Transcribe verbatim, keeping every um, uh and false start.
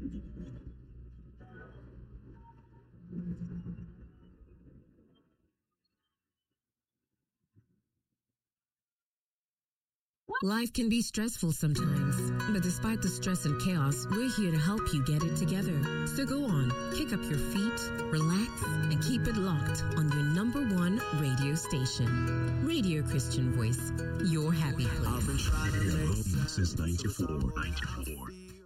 Life can be stressful sometimes, but despite the stress and chaos, we're here to help you get it together. So go on, kick up your feet, relax, and keep it locked on your number one radio station. Radio Christian Voice, your happy place. I've been trying to make sense since ninety-four. ninety-four.